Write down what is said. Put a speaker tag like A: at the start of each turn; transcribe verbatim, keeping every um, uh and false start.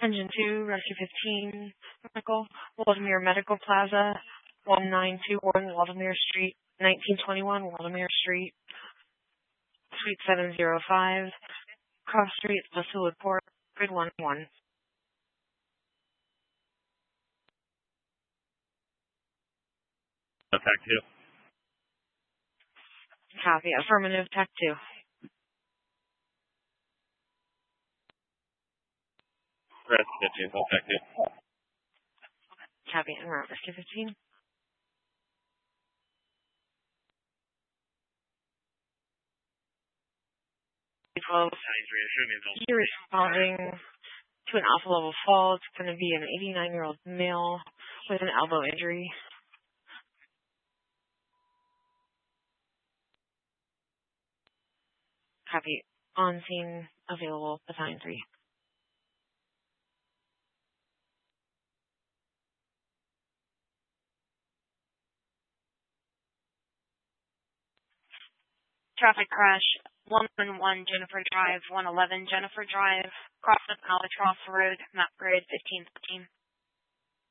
A: Engine two, Rescue fifteen, Medical, Waldemere Medical Plaza, one nine two one Waldemere Street, nineteen twenty-one Waldemere Street, Suite seven oh five, Cross Street, Westwood Port, Grid one one.
B: Tech two.
A: Copy. Affirmative, Tech two.
B: Rescue fifteen, call Tech two.
A: Copy. And we're at Rescue fifteen. twelve. You're responding to an alpha level fall. It's going to be an eighty-nine-year-old male with an elbow injury. Copy. On scene, available, battalion three.
C: Traffic crash, one one one Jennifer Drive, one eleven Jennifer Drive, cross up Albatross Road, map grid fifteen fifteen.